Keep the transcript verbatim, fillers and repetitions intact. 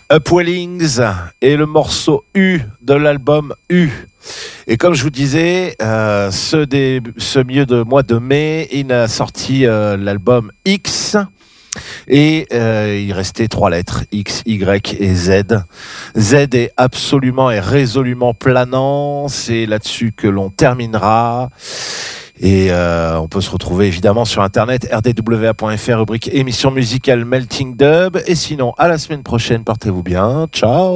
Upwellings et le morceau U de l'album U. Et comme je vous disais, euh, ce, dé- ce milieu de mois de mai, il a sorti euh, l'album X. Et euh, il restait trois lettres, X, Y et Z. Z est absolument et résolument planant. C'est là-dessus que l'on terminera. Et euh, on peut se retrouver évidemment sur internet, r d w a point f r, rubrique émission musicale Melting Dub. Et sinon, à la semaine prochaine, portez-vous bien. Ciao!